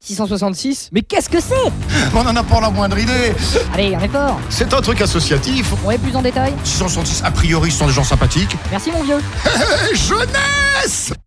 666. Mais qu'est-ce que c'est? On n'en a pas la moindre idée. Allez, un effort. C'est un truc associatif. Ouais, plus en détail. 666, a priori, ce sont des gens sympathiques. Merci mon vieux. Jeunesse!